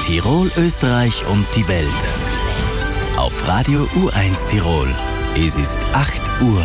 Tirol, Österreich und die Welt. Auf Radio U1 Tirol. Es ist 8 Uhr.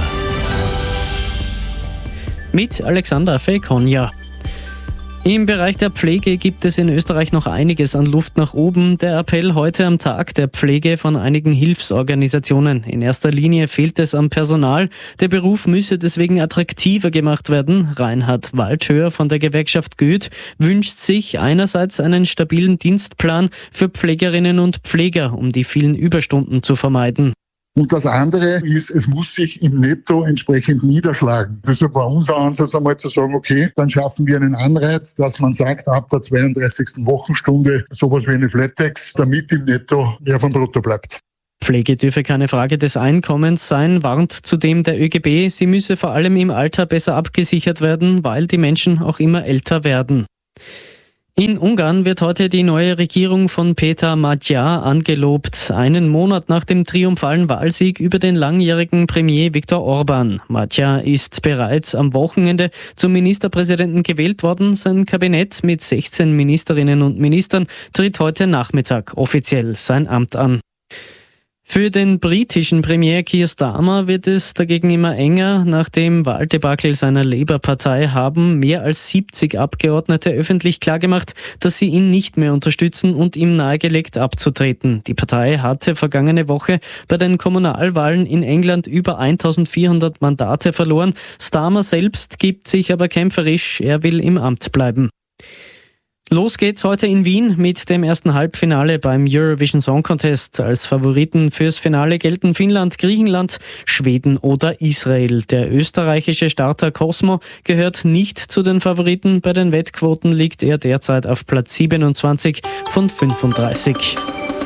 Mit Alexander Felkonja. Im Bereich der Pflege gibt es in Österreich noch einiges an Luft nach oben. Der Appell heute am Tag der Pflege von einigen Hilfsorganisationen. In erster Linie fehlt es am Personal. Der Beruf müsse deswegen attraktiver gemacht werden. Reinhard Waldhöher von der Gewerkschaft Goeth wünscht sich einerseits einen stabilen Dienstplan für Pflegerinnen und Pfleger, um die vielen Überstunden zu vermeiden. Und das andere ist, es muss sich im Netto entsprechend niederschlagen. Deshalb war unser Ansatz einmal zu sagen, okay, dann schaffen wir einen Anreiz, dass man sagt, ab der 32. Wochenstunde sowas wie eine Flat-Tax, damit im Netto mehr vom Brutto bleibt. Pflege dürfe keine Frage des Einkommens sein, warnt zudem der ÖGB. Sie müsse vor allem im Alter besser abgesichert werden, weil die Menschen auch immer älter werden. In Ungarn wird heute die neue Regierung von Péter Magyar angelobt, einen Monat nach dem triumphalen Wahlsieg über den langjährigen Premier Viktor Orbán. Magyar ist bereits am Wochenende zum Ministerpräsidenten gewählt worden. Sein Kabinett mit 16 Ministerinnen und Ministern tritt heute Nachmittag offiziell sein Amt an. Für den britischen Premier Keir Starmer wird es dagegen immer enger. Nach dem Wahldebakel seiner Labour-Partei haben mehr als 70 Abgeordnete öffentlich klargemacht, dass sie ihn nicht mehr unterstützen und ihm nahegelegt abzutreten. Die Partei hatte vergangene Woche bei den Kommunalwahlen in England über 1400 Mandate verloren. Starmer selbst gibt sich aber kämpferisch, er will im Amt bleiben. Los geht's heute in Wien mit dem ersten Halbfinale beim Eurovision Song Contest. Als Favoriten fürs Finale gelten Finnland, Griechenland, Schweden oder Israel. Der österreichische Starter Cosmo gehört nicht zu den Favoriten. Bei den Wettquoten liegt er derzeit auf Platz 27 von 35.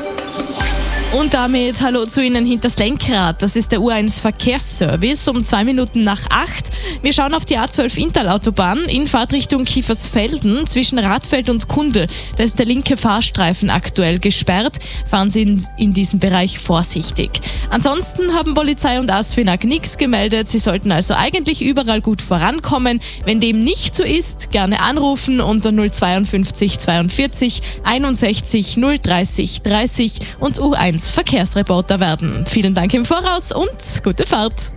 Und damit hallo zu Ihnen hinters Lenkrad. Das ist der U1 Verkehrsservice um 2 Minuten nach 8. Wir schauen auf die A12 Inntal-Autobahn in Fahrtrichtung Kiefersfelden zwischen Radfeld und Kundl. Da ist der linke Fahrstreifen aktuell gesperrt. Fahren Sie in diesem Bereich vorsichtig. Ansonsten haben Polizei und ASFINAG nichts gemeldet. Sie sollten also eigentlich überall gut vorankommen. Wenn dem nicht so ist, gerne anrufen unter 052 42 61 030 30 und U1 Verkehrsreporter werden. Vielen Dank im Voraus und gute Fahrt.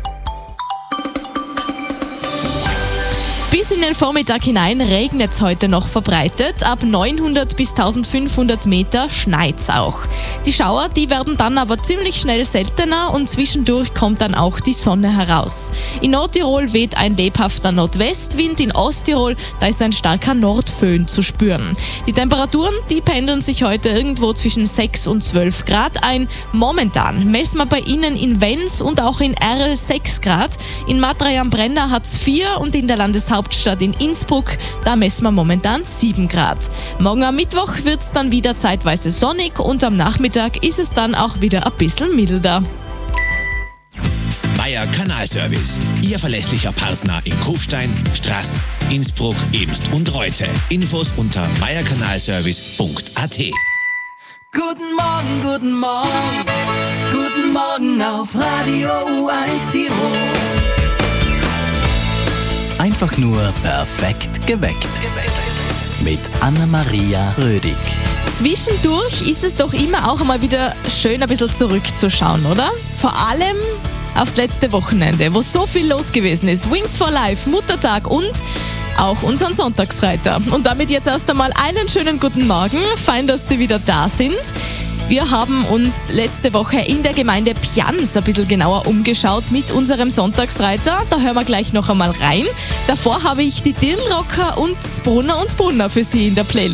Bis in den Vormittag hinein regnet es heute noch verbreitet. Ab 900 bis 1500 Meter schneit's auch. Die Schauer, die werden dann aber ziemlich schnell seltener und zwischendurch kommt dann auch die Sonne heraus. In Nordtirol weht ein lebhafter Nordwestwind, in Osttirol, da ist ein starker Nordföhn zu spüren. Die Temperaturen, die pendeln sich heute irgendwo zwischen 6 und 12 Grad ein. Momentan messen wir bei Ihnen in Wenns und auch in Erl 6 Grad. In Matrei am Brenner hat's 4 und in der Landeshauptstadt in Innsbruck, da messen wir momentan 7 Grad. Morgen am Mittwoch wird es dann wieder zeitweise sonnig und am Nachmittag ist es dann auch wieder ein bisschen milder. Meier Kanalservice, Ihr verlässlicher Partner in Kufstein, Straß, Innsbruck, Ebst und Reute. Infos unter meierkanalservice.at. Guten Morgen, guten Morgen, guten Morgen auf Radio U1 Tirol. Einfach nur perfekt geweckt. Mit Anna-Maria Rödig. Zwischendurch ist es doch immer auch mal wieder schön, ein bisschen zurückzuschauen, oder? Vor allem aufs letzte Wochenende, wo so viel los gewesen ist. Wings for Life, Muttertag und auch unseren Sonntagsreiter. Und damit jetzt erst einmal einen schönen guten Morgen. Fein, dass Sie wieder da sind. Wir haben uns letzte Woche in der Gemeinde Pians ein bisschen genauer umgeschaut mit unserem Sonntagsreiter. Da hören wir gleich noch einmal rein. Davor habe ich die Dirndl-Rocker und Brunner für Sie in der Playlist.